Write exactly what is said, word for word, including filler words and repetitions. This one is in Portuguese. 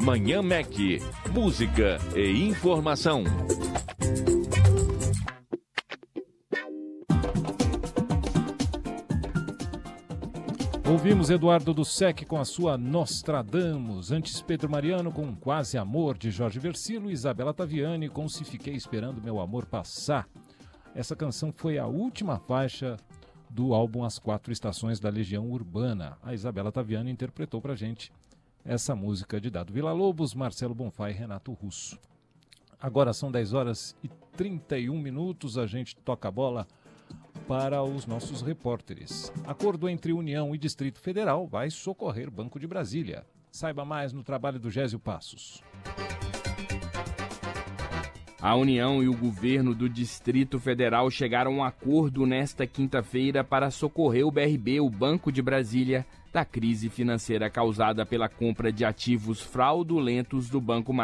Manhã Mac. Música e informação. Ouvimos Eduardo do Sec com a sua Nostradamus, antes Pedro Mariano com Quase Amor de Jorge Versilo e Isabela Taviani com Se Fiquei Esperando Meu Amor Passar. Essa canção foi a última faixa do álbum As Quatro Estações da Legião Urbana. A Isabela Taviani interpretou pra gente essa música de Dado Villa-Lobos, Marcelo Bonfá e Renato Russo. Agora são dez horas e trinta e um minutos, a gente toca a bola para os nossos repórteres. Acordo entre União e Distrito Federal vai socorrer Banco de Brasília. Saiba mais no trabalho do Gésio Passos. A União e o governo do Distrito Federal chegaram a um acordo nesta quinta-feira para socorrer o B R B, o Banco de Brasília, da crise financeira causada pela compra de ativos fraudulentos do Banco